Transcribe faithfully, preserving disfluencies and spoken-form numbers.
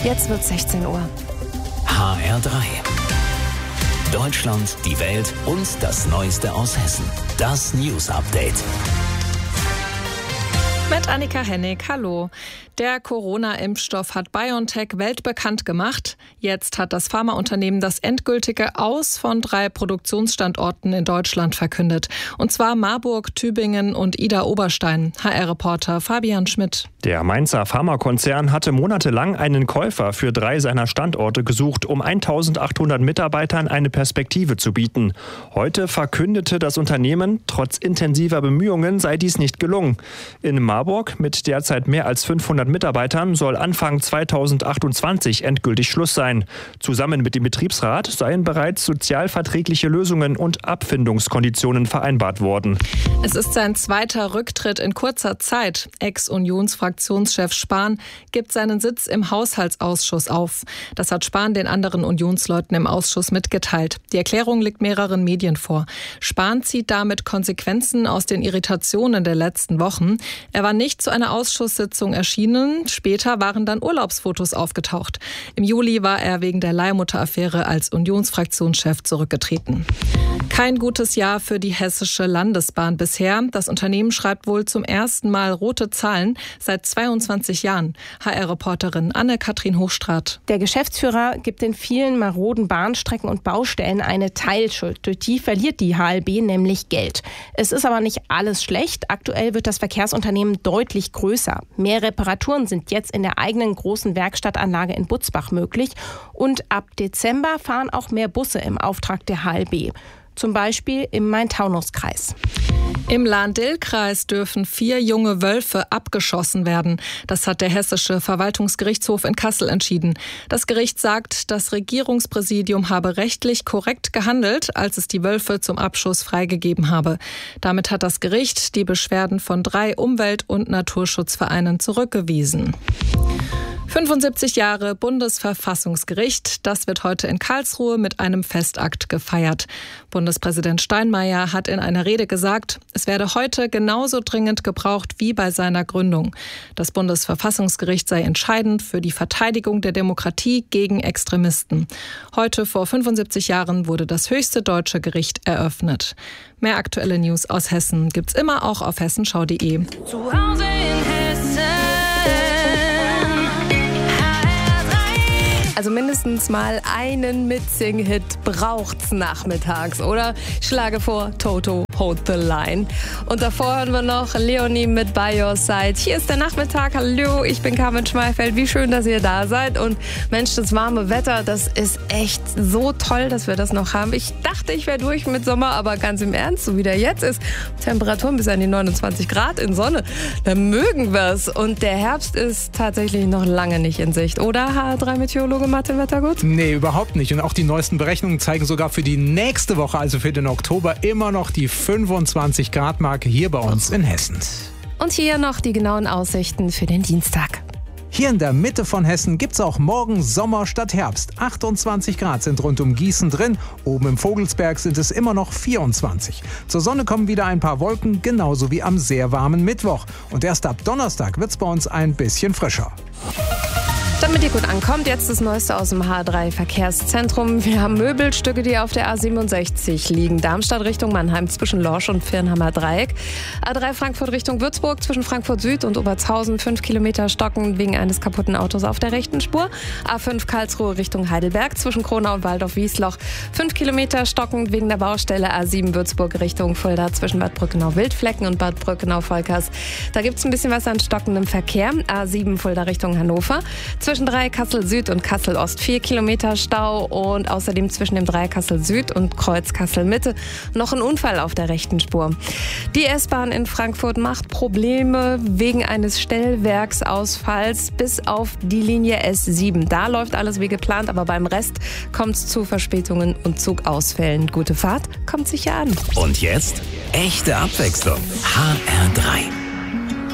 Jetzt wird sechzehn Uhr. H R drei. Deutschland, die Welt und das Neueste aus Hessen. Das News Update. Mit Annika Hennig, hallo. Der Corona-Impfstoff hat BioNTech weltbekannt gemacht. Jetzt hat das Pharmaunternehmen das endgültige Aus von drei Produktionsstandorten in Deutschland verkündet. Und zwar Marburg, Tübingen und Idar-Oberstein. H R-Reporter Fabian Schmidt. Der Mainzer Pharmakonzern hatte monatelang einen Käufer für drei seiner Standorte gesucht, um eintausendachthundert Mitarbeitern eine Perspektive zu bieten. Heute verkündete das Unternehmen, trotz intensiver Bemühungen sei dies nicht gelungen. In Marburg mit derzeit mehr als fünfhundert Mitarbeitern soll Anfang zweitausendachtundzwanzig endgültig Schluss sein. Zusammen mit dem Betriebsrat seien bereits sozialverträgliche Lösungen und Abfindungskonditionen vereinbart worden. Es ist sein zweiter Rücktritt in kurzer Zeit. Ex-Unionsfraktionschef Spahn gibt seinen Sitz im Haushaltsausschuss auf. Das hat Spahn den anderen Unionsleuten im Ausschuss mitgeteilt. Die Erklärung liegt mehreren Medien vor. Spahn zieht damit Konsequenzen aus den Irritationen der letzten Wochen. Er war nicht zu einer Ausschusssitzung erschienen. Später waren dann Urlaubsfotos aufgetaucht. Im Juli war er wegen der Leihmutter-Affäre als Unionsfraktionschef zurückgetreten. Kein gutes Jahr für die Hessische Landesbahn bisher. Das Unternehmen schreibt wohl zum ersten Mal rote Zahlen seit zweiundzwanzig Jahren. H R-Reporterin Anne-Kathrin Hochstraat. Der Geschäftsführer gibt den vielen maroden Bahnstrecken und Baustellen eine Teilschuld. Durch die verliert die H L B nämlich Geld. Es ist aber nicht alles schlecht. Aktuell wird das Verkehrsunternehmen deutlich größer. Mehr Reparaturen sind jetzt in der eigenen großen Werkstattanlage in Butzbach möglich. Und ab Dezember fahren auch mehr Busse im Auftrag der H L B. Zum Beispiel im Main-Taunus-Kreis. Im Lahn-Dill-Kreis dürfen vier junge Wölfe abgeschossen werden. Das hat der Hessische Verwaltungsgerichtshof in Kassel entschieden. Das Gericht sagt, das Regierungspräsidium habe rechtlich korrekt gehandelt, als es die Wölfe zum Abschuss freigegeben habe. Damit hat das Gericht die Beschwerden von drei Umwelt- und Naturschutzvereinen zurückgewiesen. fünfundsiebzig Jahre Bundesverfassungsgericht. Das wird heute in Karlsruhe mit einem Festakt gefeiert. Bundespräsident Steinmeier hat in einer Rede gesagt, es werde heute genauso dringend gebraucht wie bei seiner Gründung. Das Bundesverfassungsgericht sei entscheidend für die Verteidigung der Demokratie gegen Extremisten. Heute vor fünfundsiebzig Jahren wurde das höchste deutsche Gericht eröffnet. Mehr aktuelle News aus Hessen gibt's immer auch auf hessenschau punkt de. Zu Hause in Hessen. Also mindestens mal einen Mitsing-Hit braucht's nachmittags, oder? Ich schlage vor, Toto, Hold the Line. Und davor hören wir noch Leonie mit By Your Side. Hier ist der Nachmittag. Hallo, ich bin Carmen Schmeifeld. Wie schön, dass ihr da seid. Und Mensch, das warme Wetter, das ist echt so toll, dass wir das noch haben. Ich dachte, ich wäre durch mit Sommer, aber ganz im Ernst, so wie der jetzt ist, Temperaturen bis an die neunundzwanzig Grad in Sonne, dann mögen wir's. Und der Herbst ist tatsächlich noch lange nicht in Sicht, oder, H R drei Meteorologe Martin Wettergut? Nee, überhaupt nicht. Und auch die neuesten Berechnungen zeigen sogar für die nächste Woche, also für den Oktober, immer noch die fünfundzwanzig Grad Marke hier bei uns in Hessen. Und hier noch die genauen Aussichten für den Dienstag. Hier in der Mitte von Hessen gibt's auch morgen Sommer statt Herbst. achtundzwanzig Grad sind rund um Gießen drin. Oben im Vogelsberg sind es immer noch vierundzwanzig. Zur Sonne kommen wieder ein paar Wolken, genauso wie am sehr warmen Mittwoch. Und erst ab Donnerstag wird's bei uns ein bisschen frischer. Damit ihr gut ankommt, jetzt das Neueste aus dem H drei Verkehrszentrum. Wir haben Möbelstücke, die auf der A siebenundsechzig liegen. Darmstadt Richtung Mannheim zwischen Lorsch und Firnhammer Dreieck. A drei Frankfurt Richtung Würzburg zwischen Frankfurt Süd und Obertshausen. Fünf Kilometer stocken wegen eines kaputten Autos auf der rechten Spur. A fünf Karlsruhe Richtung Heidelberg zwischen Kronau und Waldorf-Wiesloch. Fünf Kilometer stockend wegen der Baustelle. A sieben Würzburg Richtung Fulda zwischen Bad Brückenau-Wildflecken und Bad Brückenau-Volkers. Da gibt es ein bisschen was an stockendem Verkehr. A sieben Fulda Richtung Hannover. Zwischen drei Kassel Süd und Kassel Ost vier Kilometer Stau und außerdem zwischen dem drei Kassel Süd und Kreuz Kassel Mitte noch ein Unfall auf der rechten Spur. Die S-Bahn in Frankfurt macht Probleme wegen eines Stellwerksausfalls bis auf die Linie S sieben. Da läuft alles wie geplant, aber beim Rest kommt es zu Verspätungen und Zugausfällen. Gute Fahrt kommt sicher an. Und jetzt echte Abwechslung. H R drei.